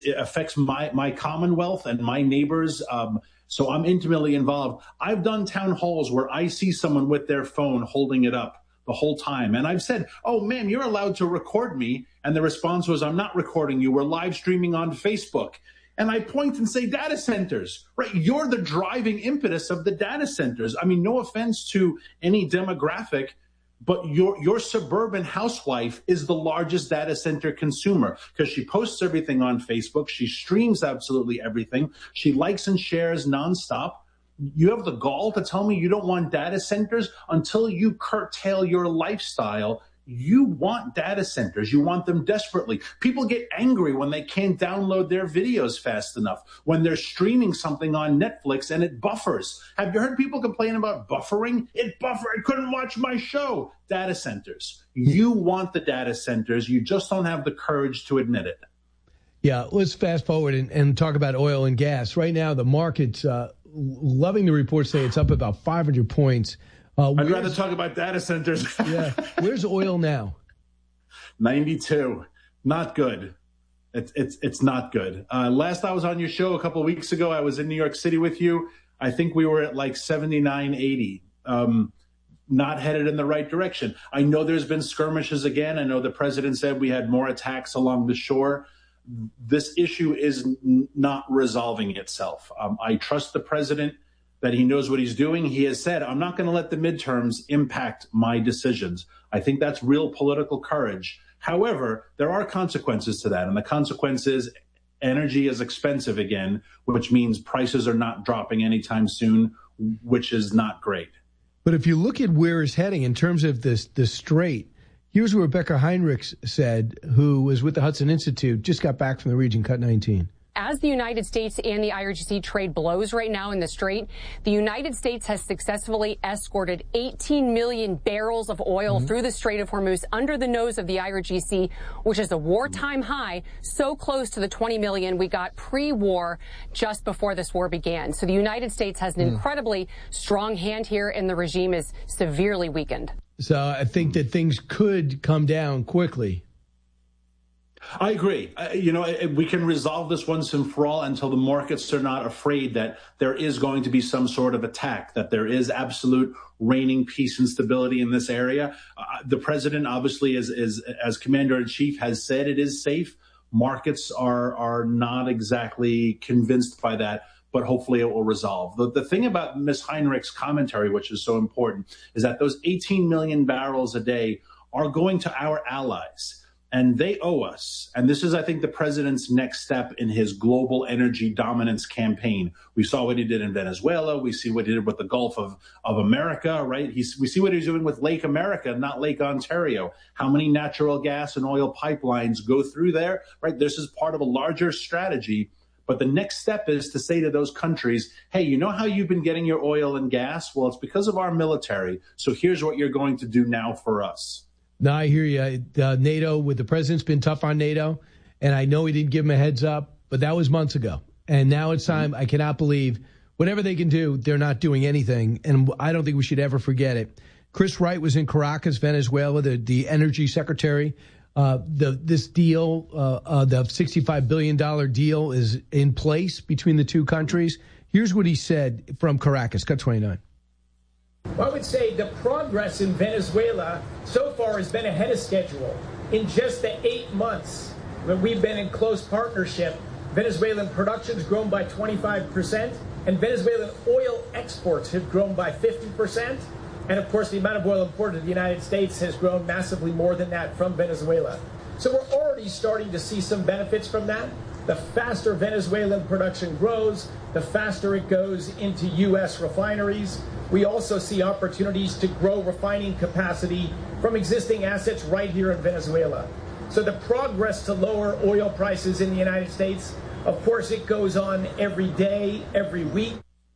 it affects my commonwealth and my neighbors. So I'm intimately involved. I've done town halls where I see someone with their phone holding it up the whole time. And I've said, oh, ma'am, you're allowed to record me. And the response was, I'm not recording you. We're live streaming on Facebook. And I point and say data centers, right? You're the driving impetus of the data centers. I mean, no offense to any demographic, but your suburban housewife is the largest data center consumer because she posts everything on Facebook. She streams absolutely everything. She likes and shares nonstop. You have the gall to tell me you don't want data centers until you curtail your lifestyle. You want data centers. You want them desperately. People get angry when they can't download their videos fast enough, when they're streaming something on Netflix and it buffers. Have you heard people complain about buffering? It buffered. I couldn't watch my show. Data centers. You want the data centers. You just don't have the courage to admit it. Yeah, let's fast forward and talk about oil and gas. Right now, the market's loving the reports say it's up about 500 points. I'd rather talk about data centers. Yeah. Where's oil now? 92. Not good. It's not good. Last I was on your show a couple of weeks ago, I was in New York City with you. I think we were at like 79, 80. Not headed in the right direction. I know there's been skirmishes again. I know the president said we had more attacks along the shore. This issue is not resolving itself. I trust the president that he knows what he's doing. He has said, I'm not going to let the midterms impact my decisions. I think that's real political courage. However, there are consequences to that. And the consequence is energy is expensive again, which means prices are not dropping anytime soon, which is not great. But if you look at where it's heading in terms of the strait, here's what Rebecca Heinrichs said, who was with the Hudson Institute, just got back from the region, Cut 19. As the United States and the IRGC trade blows right now in the Strait, the United States has successfully escorted 18 million barrels of oil through the Strait of Hormuz under the nose of the IRGC, which is a wartime high, so close to the 20 million we got pre-war just before this war began. So the United States has an incredibly strong hand here, and the regime is severely weakened. So I think that things could come down quickly. I agree. We can resolve this once and for all until the markets are not afraid that there is going to be some sort of attack, that there is absolute reigning peace and stability in this area. The president, obviously, as commander-in-chief, has said it is safe. Markets are not exactly convinced by that, but hopefully it will resolve. The thing about Ms. Heinrich's commentary, which is so important, is that those 18 million barrels a day are going to our allies. And they owe us. And this is, I think, the president's next step in his global energy dominance campaign. We saw what he did in Venezuela. We see what he did with the Gulf of America, right? We see what he's doing with Lake America, not Lake Ontario. How many natural gas and oil pipelines go through there, right? This is part of a larger strategy. But the next step is to say to those countries, hey, you know how you've been getting your oil and gas? Well, it's because of our military. So here's what you're going to do now for us. No, I hear you. NATO, with the president's been tough on NATO, and I know he didn't give him a heads up, but that was months ago. And now it's time. I cannot believe whatever they can do, they're not doing anything, and I don't think we should ever forget it. Chris Wright was in Caracas, Venezuela, the energy secretary. This deal, the $65 billion deal, is in place between the two countries. Here's what he said from Caracas, Cut 29. I would say the progress in Venezuela so far has been ahead of schedule. In just the 8 months when we've been in close partnership, Venezuelan production has grown by 25%, and Venezuelan oil exports have grown by 50%. And of course, the amount of oil imported to the United States has grown massively more than that from Venezuela. So we're already starting to see some benefits from that. The faster Venezuelan production grows, the faster it goes into U.S. refineries. We also see opportunities to grow refining capacity from existing assets right here in Venezuela. So the progress to lower oil prices in the United States, of course, it goes on every day, every week.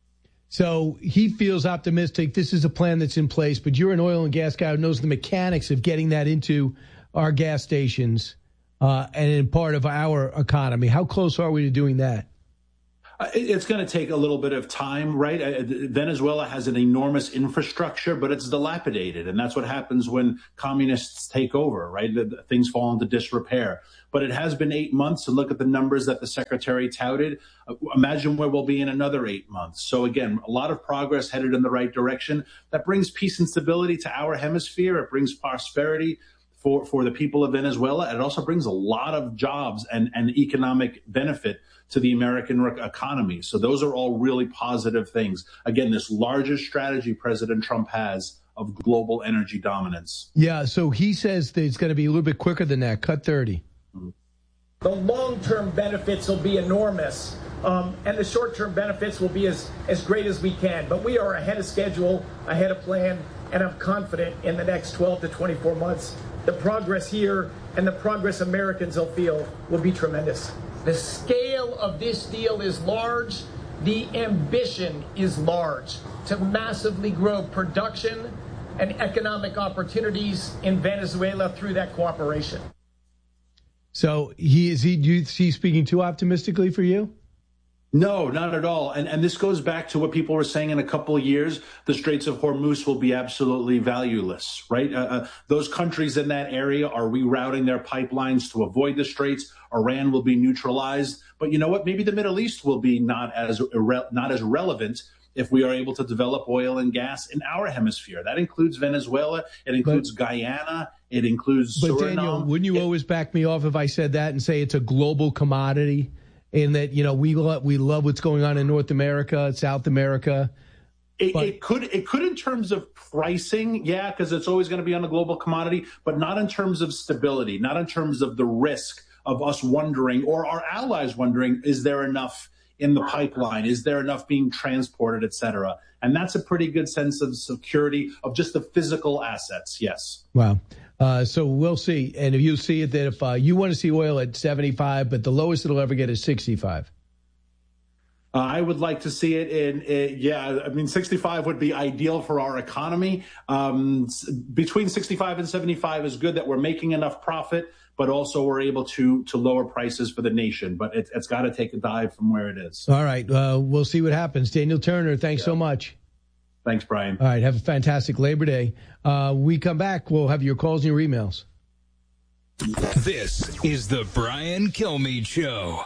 So he feels optimistic. This is a plan that's in place, but you're an oil and gas guy who knows the mechanics of getting that into our gas stations and in part of our economy. How close are we to doing that? It's going to take a little bit of time, right? Venezuela has an enormous infrastructure, but it's dilapidated. And that's what happens when communists take over, right? Things fall into disrepair. But it has been 8 months, and look at the numbers that the secretary touted. Imagine where we'll be in another 8 months. So again, a lot of progress headed in the right direction. That brings peace and stability to our hemisphere. It brings prosperity for the people of Venezuela. And it also brings a lot of jobs and economic benefit to the American economy. So those are all really positive things. Again, this largest strategy President Trump has of global energy dominance. Yeah, so he says that it's going to be a little bit quicker than that, cut 30. The long-term benefits will be enormous, and the short-term benefits will be as great as we can. But we are ahead of schedule, ahead of plan, and I'm confident in the next 12 to 24 months, the progress here and the progress Americans will feel will be tremendous. The scale of this deal is large. The ambition is large to massively grow production and economic opportunities in Venezuela through that cooperation. So do you see speaking too optimistically for you? No, not at all. And this goes back to what people were saying in a couple of years. The Straits of Hormuz will be absolutely valueless, right? Those countries in that area are rerouting their pipelines to avoid the straits. Iran will be neutralized. But you know what? Maybe the Middle East will be not as relevant if we are able to develop oil and gas in our hemisphere. That includes Venezuela. It includes Guyana. It includes Suriname. But Daniel, wouldn't you always back me off if I said that and say it's a global commodity? And that, you know, we love what's going on in North America, South America. It could in terms of pricing, yeah, because it's always going to be on a global commodity, but not in terms of stability, not in terms of the risk of us wondering or our allies wondering, is there enough in the pipeline? Is there enough being transported, et cetera? And that's a pretty good sense of security of just the physical assets, yes. Wow. So we'll see. And if you see it, that if you want to see oil at 75, but the lowest it'll ever get is 65. I would like to see it in 65 would be ideal for our economy. Between 65 and 75 is good that we're making enough profit, but also we're able to lower prices for the nation. But it's got to take a dive from where it is. All right. We'll see what happens. Daniel Turner, thanks so much. Thanks, Brian. All right. Have a fantastic Labor Day. We come back. We'll have your calls and your emails. This is the Brian Kilmeade Show.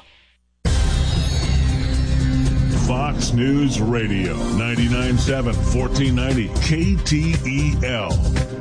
Fox News Radio, 99.7, 1490 KTEL.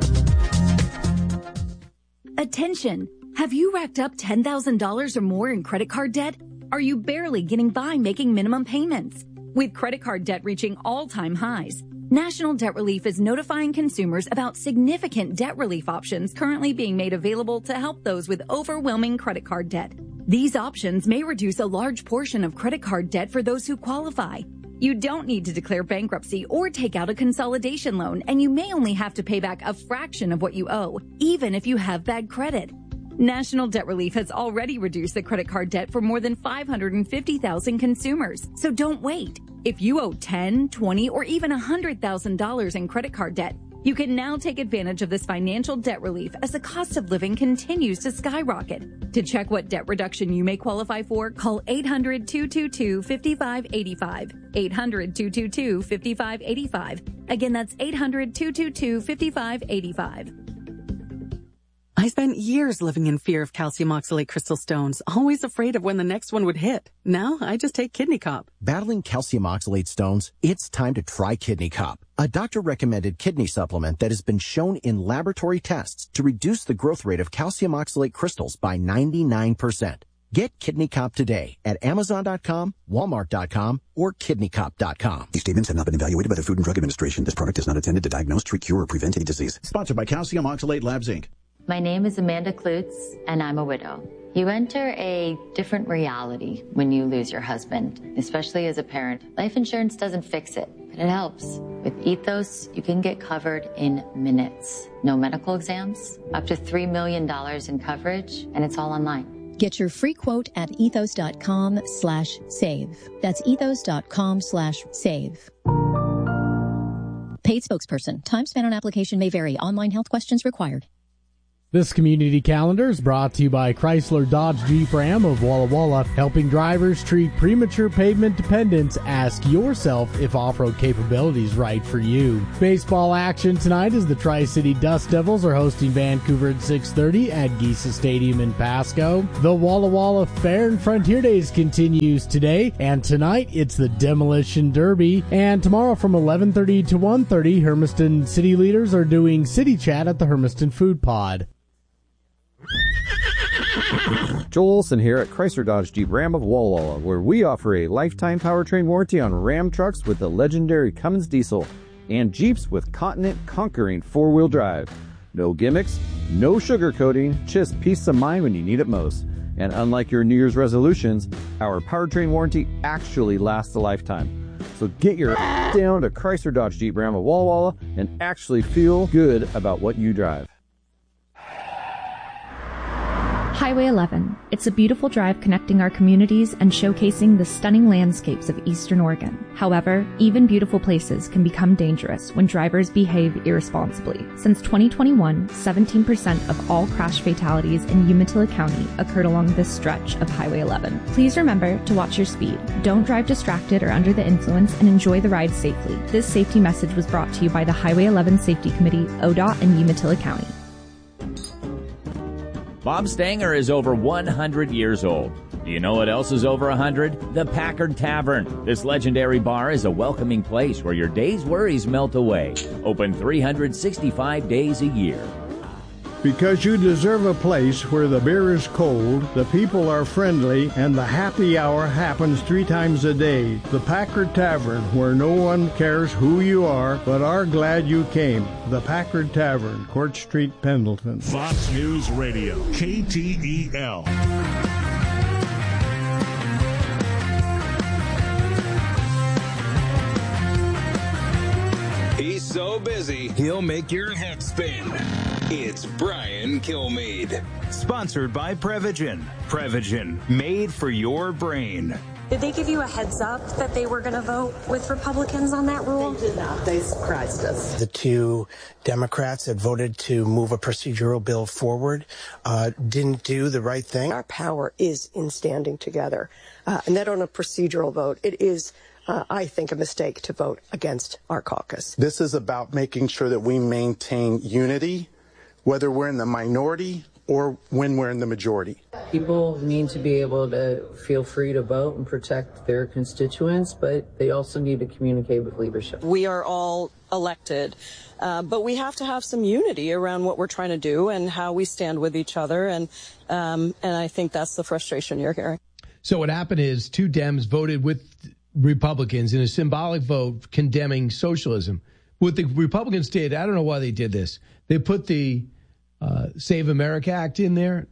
Attention. Have you racked up $10,000 or more in credit card debt? Are you barely getting by making minimum payments? With credit card debt reaching all-time highs, National Debt Relief is notifying consumers about significant debt relief options currently being made available to help those with overwhelming credit card debt. These options may reduce a large portion of credit card debt for those who qualify. You don't need to declare bankruptcy or take out a consolidation loan, and you may only have to pay back a fraction of what you owe, even if you have bad credit. National Debt Relief has already reduced the credit card debt for more than 550,000 consumers. So don't wait. If you owe $10,000, $20,000, or even $100,000 in credit card debt, you can now take advantage of this financial debt relief as the cost of living continues to skyrocket. To check what debt reduction you may qualify for, call 800-222-5585. 800-222-5585. Again, that's 800-222-5585. I spent years living in fear of calcium oxalate crystal stones, always afraid of when the next one would hit. Now I just take Kidney Cop. Battling calcium oxalate stones? It's time to try Kidney Cop, a doctor-recommended kidney supplement that has been shown in laboratory tests to reduce the growth rate of calcium oxalate crystals by 99%. Get Kidney Cop today at Amazon.com, Walmart.com, or KidneyCop.com. These statements have not been evaluated by the Food and Drug Administration. This product is not intended to diagnose, treat, cure, or prevent any disease. Sponsored by Calcium Oxalate Labs, Inc. My name is Amanda Klutz, and I'm a widow. You enter a different reality when you lose your husband, especially as a parent. Life insurance doesn't fix it, but it helps. With Ethos, you can get covered in minutes. No medical exams, up to $3 million in coverage, and it's all online. Get your free quote at ethos.com/save. That's ethos.com/save. Paid spokesperson. Time spent on application may vary. Online health questions required. This community calendar is brought to you by Chrysler Dodge Jeep Ram of Walla Walla, helping drivers treat premature pavement dependence. Ask yourself if off-road capability is right for you. Baseball action tonight as the Tri-City Dust Devils are hosting Vancouver at 6:30 at Geisa Stadium in Pasco. The Walla Walla Fair and Frontier Days continues today, and tonight it's the Demolition Derby. And tomorrow from 11:30 to 1:30, Hermiston city leaders are doing City Chat at the Hermiston Food Pod. Joel Olson here at Chrysler Dodge Jeep Ram of Walla Walla, where we offer a lifetime powertrain warranty on Ram trucks with the legendary Cummins diesel and Jeeps with Continent conquering four-wheel drive. No gimmicks, no sugarcoating, just peace of mind when you need it most. And unlike your New Year's resolutions, our powertrain warranty actually lasts a lifetime. So get your down to Chrysler Dodge Jeep Ram of Walla Walla and actually feel good about what you drive. Highway 11. It's a beautiful drive connecting our communities and showcasing the stunning landscapes of Eastern Oregon. However, even beautiful places can become dangerous when drivers behave irresponsibly. Since 2021, 17% of all crash fatalities in Umatilla County occurred along this stretch of Highway 11. Please remember to watch your speed. Don't drive distracted or under the influence, and enjoy the ride safely. This safety message was brought to you by the Highway 11 Safety Committee, ODOT, and Umatilla County. Bob Stanger is over 100 years old. Do you know what else is over 100? The Packard Tavern. This legendary bar is a welcoming place where your day's worries melt away. Open 365 days a year. Because you deserve a place where the beer is cold, the people are friendly, and the happy hour happens 3 times a day. The Packard Tavern, where no one cares who you are, but are glad you came. The Packard Tavern, Court Street, Pendleton. Fox News Radio, KTEL. He's so busy, he'll make your head spin. It's Brian Kilmeade. Sponsored by Prevagen. Prevagen, made for your brain. Did they give you a heads up that they were going to vote with Republicans on that rule? They did not. They surprised us. The 2 Democrats that voted to move a procedural bill forward didn't do the right thing. Our power is in standing together. And that on a procedural vote, it is I think, a mistake to vote against our caucus. This is about making sure that we maintain unity, whether we're in the minority or when we're in the majority. People need to be able to feel free to vote and protect their constituents, but they also need to communicate with leadership. We are all elected, but we have to have some unity around what we're trying to do and how we stand with each other, and I think that's the frustration you're hearing. So what happened is 2 Dems voted with Republicans in a symbolic vote condemning socialism. What the Republicans did, I don't know why they did this. They put the Save America Act in there.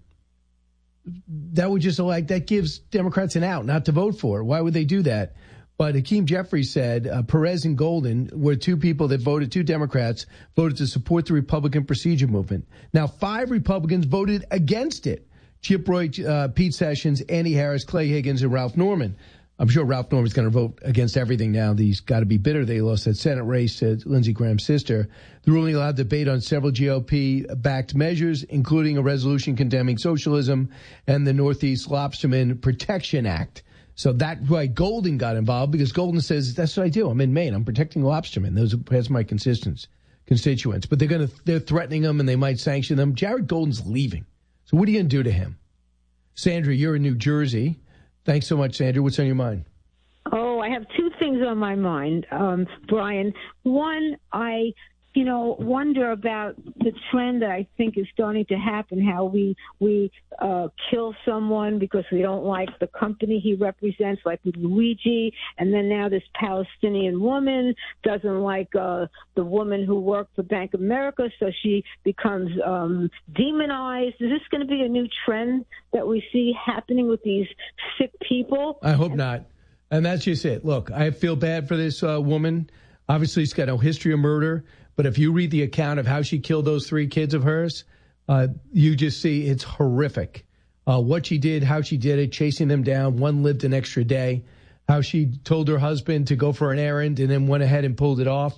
That would just that gives Democrats an out not to vote for it. Why would they do that? But Hakeem Jeffries said Perez and Golden were 2 people that voted, 2 Democrats voted to support the Republican procedure movement. Now 5 Republicans voted against it. Chip Roy, Pete Sessions, Andy Harris, Clay Higgins, and Ralph Norman. I'm sure Ralph Norman's going to vote against everything now. He's got to be bitter they lost that Senate race to Lindsey Graham's sister. The ruling allowed debate on several GOP-backed measures, including a resolution condemning socialism and the Northeast Lobsterman Protection Act. So that's why Golden got involved, because Golden says, that's what I do. I'm in Maine. I'm protecting lobstermen. That's my constituents. But they're threatening them, and they might sanction them. Jared Golden's leaving. So what are you going to do to him? Sandra, you're in New Jersey. Thanks so much, Sandra. What's on your mind? Oh, I have 2 things on my mind, Brian. One, I wonder about the trend that I think is starting to happen, how we kill someone because we don't like the company he represents, like with Luigi, and then now this Palestinian woman doesn't like the woman who worked for Bank of America, so she becomes demonized. Is this going to be a new trend that we see happening with these sick people? I hope not. And that's just it. Look, I feel bad for this woman. Obviously, she's got no history of murder. But if you read the account of how she killed those 3 kids of hers, you just see it's horrific. What she did, how she did it, chasing them down. One lived an extra day. How she told her husband to go for an errand and then went ahead and pulled it off.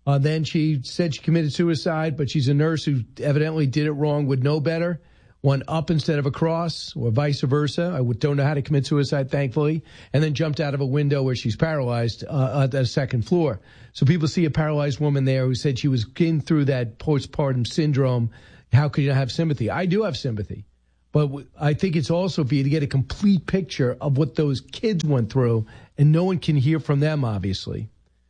Then she said she committed suicide, but she's a nurse who evidently did it wrong, would know better, went up instead of across, or vice versa. I don't know how to commit suicide, thankfully, and then jumped out of a window where she's paralyzed at the second floor. So people see a paralyzed woman there who said she was getting through that postpartum syndrome. How could you have sympathy? I do have sympathy. But I think it's also for you to get a complete picture of what those kids went through, and no one can hear from them, obviously.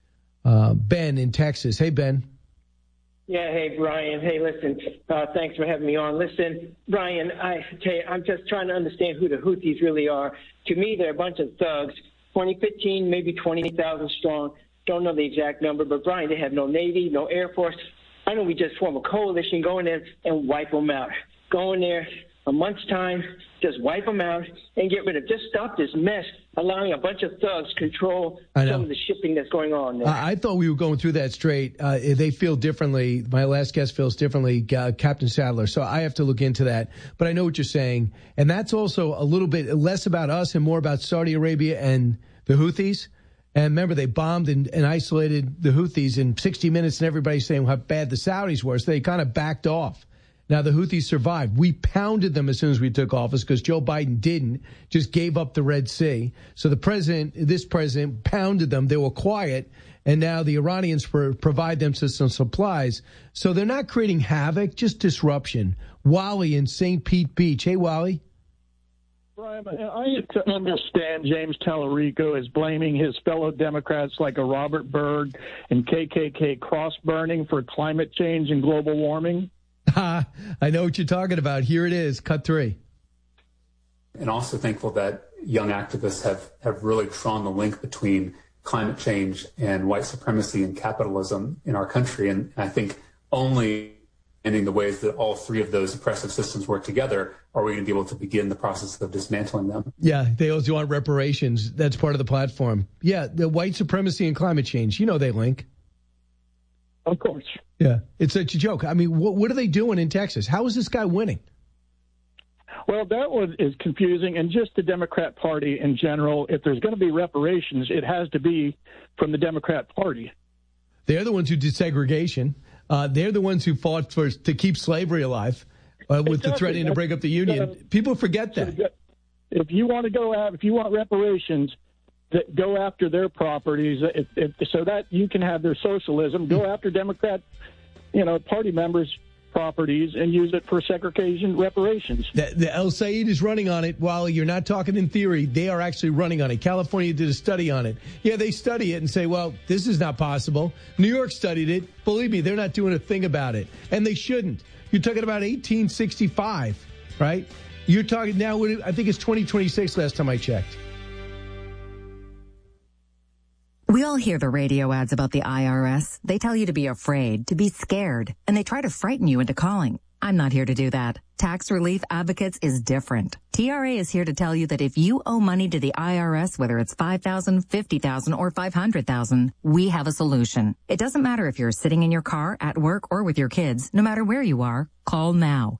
Ben in Texas. Hey, Ben. Yeah, hey, Brian. Hey, listen, thanks for having me on. Listen, Brian, I tell you, I'm just trying to understand who the Houthis really are. To me, they're a bunch of thugs, 2015, maybe 20,000 strong. Don't know the exact number, but, Brian, they have no Navy, no Air Force. I know we just form a coalition, go in there and wipe them out. Go in there a month's time, just wipe them out and get rid of. Just stop this mess, allowing a bunch of thugs control some of the shipping that's going on there. I thought we were going through that straight. They feel differently. My last guest feels differently, Captain Sadler. So I have to look into that. But I know what you're saying. And that's also a little bit less about us and more about Saudi Arabia and the Houthis. And remember, they bombed and isolated the Houthis in 60 minutes, and everybody's saying how bad the Saudis were. So they kind of backed off. Now, the Houthis survived. We pounded them as soon as we took office because Joe Biden didn't, just gave up the Red Sea. So this president pounded them. They were quiet. And now the Iranians provide them with some supplies. So they're not creating havoc, just disruption. Wally in St. Pete Beach. Hey, Wally. Brian, I understand James Tallarico is blaming his fellow Democrats like a Robert Byrd and KKK cross-burning for climate change and global warming. I know what you're talking about. Here it is, cut 3. And also thankful that young activists have really drawn the link between climate change and white supremacy and capitalism in our country. And I think only in the ways that all three of those oppressive systems work together are we going to be able to begin the process of dismantling them. Yeah, they also want reparations. That's part of the platform. Yeah, the white supremacy and climate change, they link. Of course. Yeah, it's such a joke. I mean, what are they doing in Texas? How is this guy winning? Well, that one is confusing, and just the Democrat Party in general, if there's going to be reparations, it has to be from the Democrat Party. They're the ones who did segregation. They're the ones who fought to keep slavery alive with the threatening to break up the Union. People forget that. If you want reparations, that go after their properties, so that you can have their socialism. Go after Democrat, party members' properties and use it for segregation reparations. The El Said is running on it. While you're not talking in theory, they are actually running on it. California did a study on it. Yeah, they study it and say, well, this is not possible. New York studied it. Believe me, they're not doing a thing about it. And they shouldn't. You're talking about 1865, right? You're talking now, I think it's 2026 last time I checked. We all hear the radio ads about the IRS. They tell you to be afraid, to be scared, and they try to frighten you into calling. I'm not here to do that. Tax Relief Advocates is different. TRA is here to tell you that if you owe money to the IRS, whether it's $5,000, $50,000, or $500,000, we have a solution. It doesn't matter if you're sitting in your car, at work, or with your kids. No matter where you are, call now.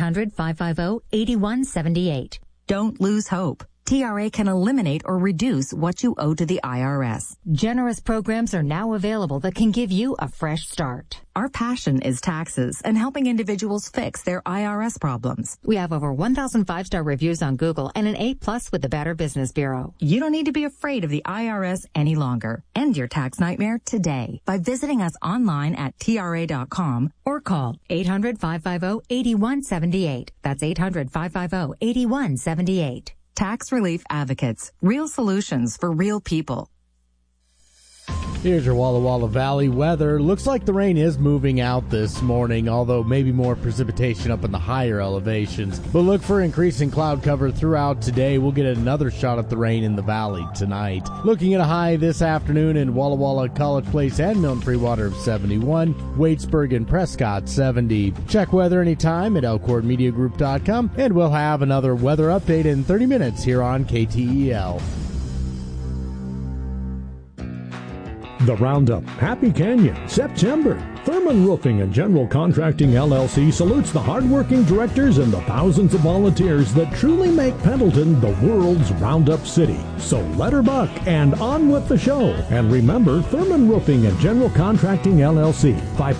800-550-8178. Don't lose hope. TRA can eliminate or reduce what you owe to the IRS. Generous programs are now available that can give you a fresh start. Our passion is taxes and helping individuals fix their IRS problems. We have over 1,000 5-star reviews on Google and an A+ with the Better Business Bureau. You don't need to be afraid of the IRS any longer. End your tax nightmare today by visiting us online at TRA.com or call 800-550-8178. That's 800-550-8178. Tax Relief Advocates. Real solutions for real people. Here's your Walla Walla Valley weather. Looks like the rain is moving out this morning, although maybe more precipitation up in the higher elevations. But look for increasing cloud cover throughout today. We'll get another shot at the rain in the valley tonight. Looking at a high this afternoon in Walla Walla, College Place, and Milton Freewater of 71. Waitsburg and Prescott 70. Check weather anytime at elcordmediagroup.com, and we'll have another weather update in 30 minutes here on KTEL. The Roundup, Happy Canyon, September. Thurman Roofing and General Contracting LLC salutes the hardworking directors and the thousands of volunteers that truly make Pendleton the world's Roundup city. So let her buck and on with the show. And remember, Thurman Roofing and General Contracting LLC,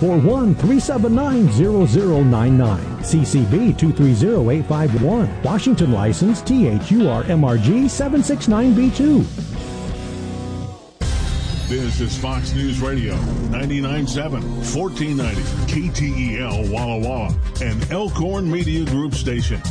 541-379-0099. CCB 230851. Washington license THURMRG 769B2. This is Fox News Radio, 99.7, 1490, KTEL Walla Walla, and Elkhorn Media Group station.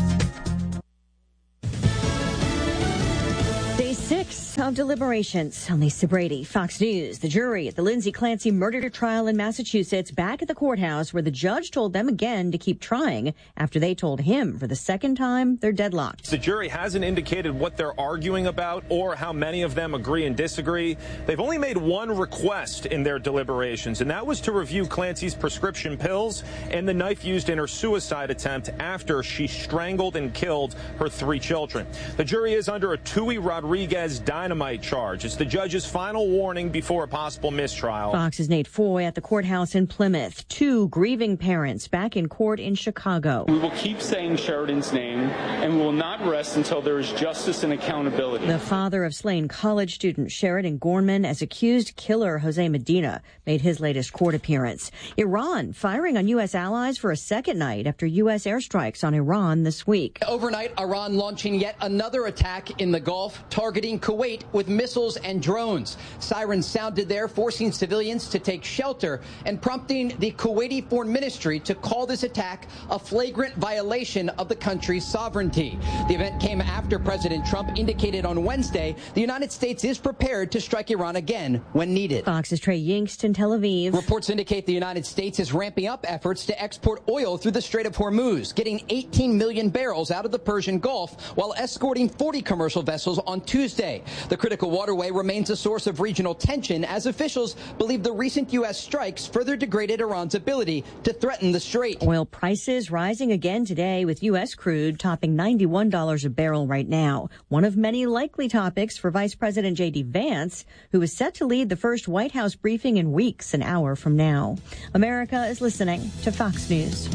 Day 6 of deliberations. I'm Lisa Brady, Fox News. The jury at the Lindsay Clancy murder trial in Massachusetts back at the courthouse where the judge told them again to keep trying after they told him for the second time they're deadlocked. The jury hasn't indicated what they're arguing about or how many of them agree and disagree. They've only made one request in their deliberations, and that was to review Clancy's prescription pills and the knife used in her suicide attempt after she strangled and killed her 3 children. The jury is under a Tui Rodriguez dynamite charge. It's the judge's final warning before a possible mistrial. Fox's Nate Foy at the courthouse in Plymouth. 2 grieving parents back in court in Chicago. We will keep saying Sheridan's name, and we will not rest until there is justice and accountability. The father of slain college student Sheridan Gorman as accused killer Jose Medina made his latest court appearance. Iran firing on U.S. allies for a second night after U.S. airstrikes on Iran this week. Overnight, Iran launching yet another attack in the Gulf, targeting Kuwait with missiles and drones. Sirens sounded there, forcing civilians to take shelter and prompting the Kuwaiti Foreign Ministry to call this attack a flagrant violation of the country's sovereignty. The event came after President Trump indicated on Wednesday the United States is prepared to strike Iran again when needed. Fox's Trey Yingst in Tel Aviv. Reports indicate the United States is ramping up efforts to export oil through the Strait of Hormuz, getting 18 million barrels out of the Persian Gulf while escorting 40 commercial vessels on Tuesday. The critical waterway remains a source of regional tension as officials believe the recent U.S. strikes further degraded Iran's ability to threaten the strait. Oil prices rising again today with U.S. crude topping $91 a barrel right now. One of many likely topics for Vice President J.D. Vance, who is set to lead the first White House briefing in weeks, an hour from now. America is listening to Fox News.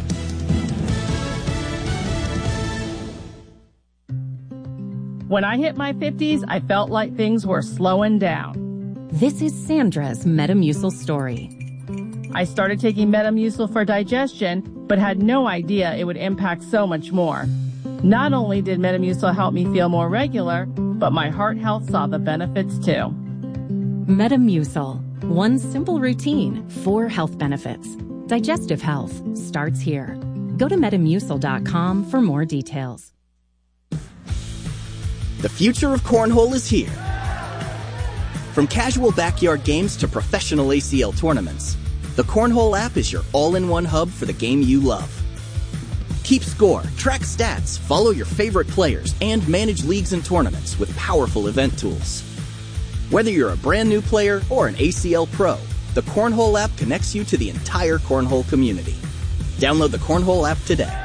When I hit my 50s, I felt like things were slowing down. This is Sandra's Metamucil story. I started taking Metamucil for digestion, but had no idea it would impact so much more. Not only did Metamucil help me feel more regular, but my heart health saw the benefits too. Metamucil. One simple routine, 4 health benefits. Digestive health starts here. Go to Metamucil.com for more details. The future of cornhole is here. From casual backyard games to professional ACL tournaments, the Cornhole app is your all-in-one hub for the game you love. Keep score, track stats, follow your favorite players, and manage leagues and tournaments with powerful event tools. Whether you're a brand new player or an ACL pro, the Cornhole app connects you to the entire cornhole community. Download the Cornhole app today.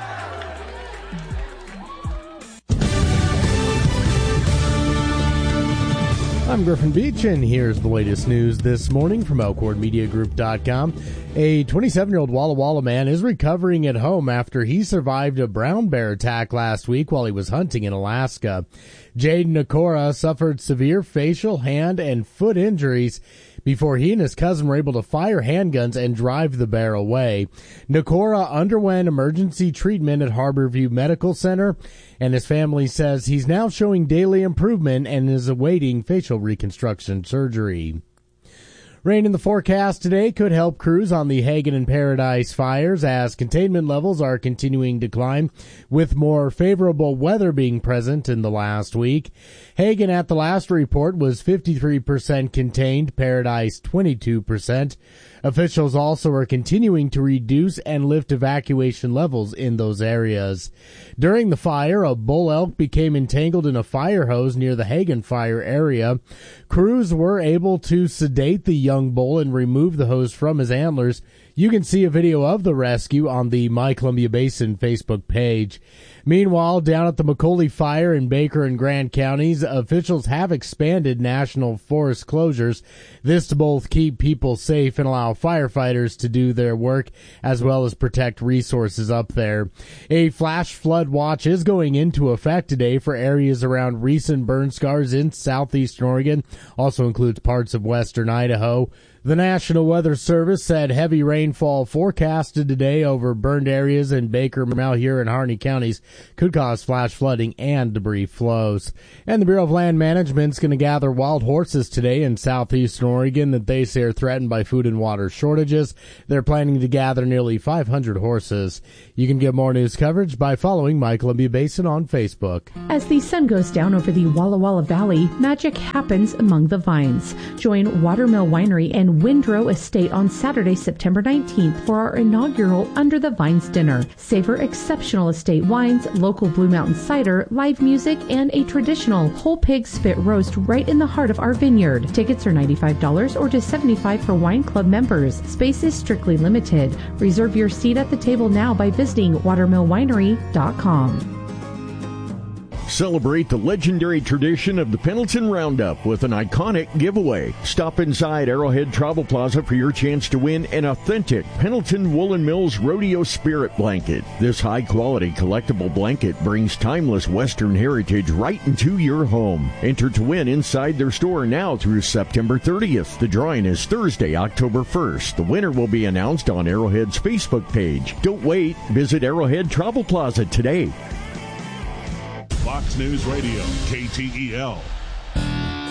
I'm Griffin Beach, and here's the latest news this morning from ElkhornMediaGroup.com. A 27-year-old Walla Walla man is recovering at home after he survived a brown bear attack last week while he was hunting in Alaska. Jade Nakora suffered severe facial, hand, and foot injuries before he and his cousin were able to fire handguns and drive the bear away. Nakora underwent emergency treatment at Harborview Medical Center, and his family says he's now showing daily improvement and is awaiting facial reconstruction surgery. Rain in the forecast today could help crews on the Hagen and Paradise fires as containment levels are continuing to climb, with more favorable weather being present in the last week. Hagen at the last report was 53% contained, Paradise 22%. Officials also are continuing to reduce and lift evacuation levels in those areas. During the fire, a bull elk became entangled in a fire hose near the Hagen fire area. Crews were able to sedate the young bull and remove the hose from his antlers You can see a video of the rescue on the My Columbia Basin Facebook page. Meanwhile, down at the Macaulay Fire in Baker and Grant counties, officials have expanded national forest closures. This to both keep people safe and allow firefighters to do their work, as well as protect resources up there. A flash flood watch is going into effect today for areas around recent burn scars in southeastern Oregon. Also includes parts of western Idaho. The National Weather Service said heavy rainfall forecasted today over burned areas in Baker, Malheur, and Harney counties could cause flash flooding and debris flows. And the Bureau of Land Management is going to gather wild horses today in southeastern Oregon that they say are threatened by food and water shortages. They're planning to gather nearly 500 horses. You can get more news coverage by following My Columbia Basin on Facebook. As the sun goes down over the Walla Walla Valley, magic happens among the vines. Join Watermill Winery and Windrow Estate on Saturday, September 19th for our inaugural Under the Vines dinner. Savor exceptional estate wines, local Blue Mountain cider, live music, and a traditional whole pig spit roast right in the heart of our vineyard. Tickets are $95 or just $75 for wine club members. Space is strictly limited. Reserve your seat at the table now by visiting watermillwinery.com. Celebrate the legendary tradition of the Pendleton Roundup with an iconic giveaway. Stop inside Arrowhead Travel Plaza for your chance to win an authentic Pendleton Woolen Mills Rodeo Spirit Blanket. This high-quality collectible blanket brings timeless Western heritage right into your home. Enter to win inside their store now through September 30th. The drawing is Thursday, October 1st. The winner will be announced on Arrowhead's Facebook page. Don't wait. Visit Arrowhead Travel Plaza today. Fox News Radio, KTEL.